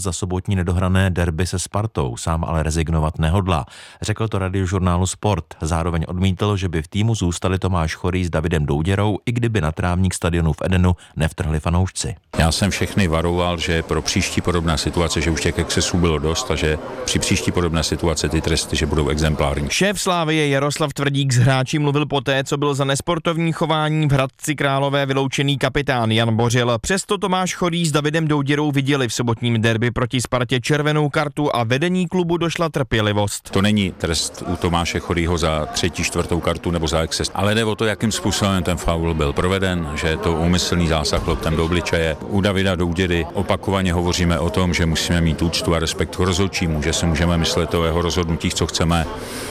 za sobotní nedohrané derby se Spartou, sám ale rezignovat nehodlá. Řekl to Radiožurnálu Sport. Zároveň odmítl, že by v týmu zůstali Tomáš Chorý s Davidem Douděrou, i kdyby na trávník stadionu v Edenu nevtrhli fanoušci. Já jsem všechny varoval, že pro příští podobné situace, že už těch excesů bylo dost a že při příští podobné situace ty tresty, že budou exemplární. Šéf Slavie Jaroslav Tvrdík s hráči mluvil poté, co byl za nesportovní chování v Hradci Králové vyloučený kapitán Jan Bořil. Přesto Tomáš Chorý s Davidem Douděrou viděli v sobotním derby proti Spartě červenou kartu a vedení klubu došla trpělivost. To není trest u Tomáše Chorýho za 3., 4. kartu nebo za exces, ale jde o to, jakým způsobem ten faul byl proveden, že je to úmyslný zásah loptem do obličeje. U Davida Douděry opakovaně hovoříme o tom, že musíme mít úctu a respekt k rozhodčímu, že si můžeme myslet o jeho rozhodnutích, co chceme,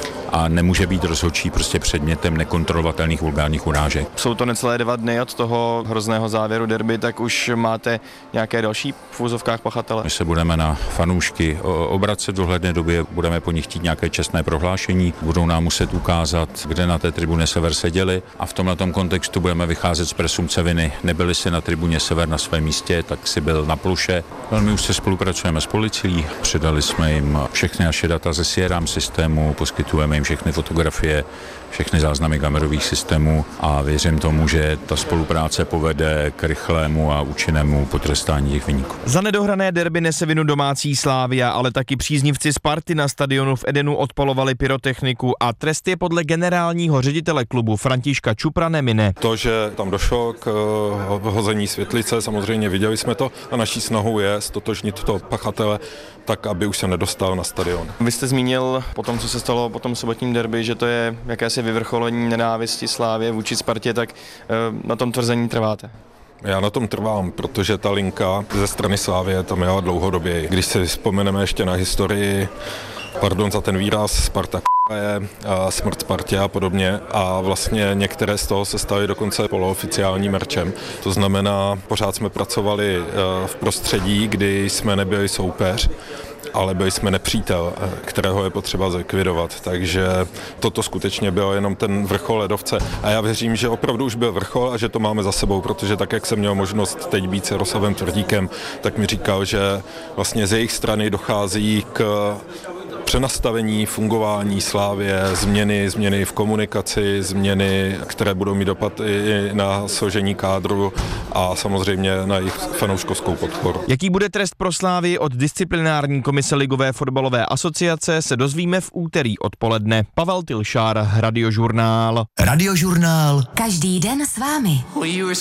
a nemůže být rozhodčí prostě předmětem nekontrolovatelných vulgárních urážek. Jsou to necelé 2 dny od toho hrozného závěru derby, tak už máte nějaké další v úzovkách pachatele? My se budeme na fanoušky obracet v dohledné době, budeme po nich chtít nějaké čestné prohlášení, budou nám muset ukázat, kde na té tribuně Sever seděli, a v tomhletom kontextu budeme vycházet z presumpce viny. Nebyli si na tribuně Sever na svém místě, tak si byl na ploše. My už se spolupracujeme s policií, předali jsme jim všechny naše data ze CRM systému, poskytujeme jim všechny fotografie, všechny záznamy kamerových systémů a věřím tomu, že ta spolupráce povede k rychlému a účinnému potrestání těch viníků. Za nedohrané derby nese vinu domácí Slavia, ale taky příznivci Sparty na stadionu v Edenu odpalovali pyrotechniku a trest je podle generálního ředitele klubu Františka Čupra nemine. To, že tam došlo k hození světlice, samozřejmě viděli jsme to a naší snahou je stotožnit toho pachatele tak, aby už se nedostal na stadion. Vy jste zmínil po tom, co se stalo po tom sobotním derby, že to je jakési vyvrcholení nenávisti Slavie vůči Spartě, tak na tom tvrzení trváte? Já na tom trvám, protože ta linka ze strany Slavie tam jela dlouhodobě. Když si vzpomeneme ještě na historii, pardon za ten výraz, Sparta je smrt Spartě a podobně, a vlastně některé z toho se staly dokonce polooficiálním merčem. To znamená, pořád jsme pracovali v prostředí, kdy jsme nebyli soupeř, ale byli jsme nepřítel, kterého je potřeba zlikvidovat. Takže toto skutečně bylo jenom ten vrchol ledovce. A já věřím, že opravdu už byl vrchol a že to máme za sebou, protože tak, jak jsem měl možnost teď být s Jaroslavem Tvrdíkem, tak mi říkal, že vlastně z jejich strany dochází k přenastavení fungování Slavie, změny v komunikaci, změny, které budou mít dopad i na složení kádru a samozřejmě na jejich fanouškovskou podporu. Jaký bude trest pro Slavii od disciplinární komise Ligové fotbalové asociace, se dozvíme v úterý odpoledne. Pavel Tilšár, Radiožurnál. Radiožurnál. Každý den s vámi.